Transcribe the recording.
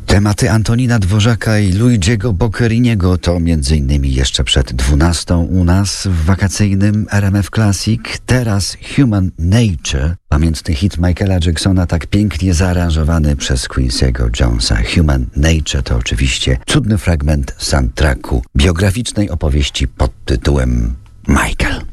Tematy Antonina Dworzaka i Luigiego Boccheriniego to m.in. jeszcze przed 12 u nas w wakacyjnym RMF Classic. Teraz Human Nature, pamiętny hit Michaela Jacksona, tak pięknie zaaranżowany przez Quincy'ego Jonesa. Human Nature to oczywiście cudny fragment soundtracku biograficznej opowieści pod tytułem Michael.